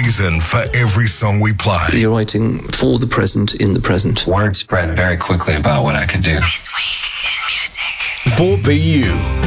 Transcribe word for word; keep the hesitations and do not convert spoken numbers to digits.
reason for every song we play. You're writing for the present in the present. Word spread very quickly about what I could do. This week in music. four B U.